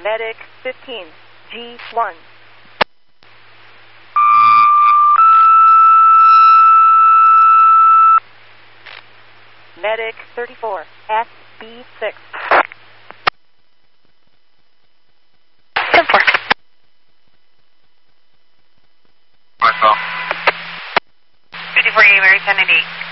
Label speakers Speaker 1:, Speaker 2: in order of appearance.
Speaker 1: Medic 15, G1. Medic 34, SB6.
Speaker 2: 10-4.
Speaker 3: Marcel.
Speaker 2: 54 Mary Kennedy.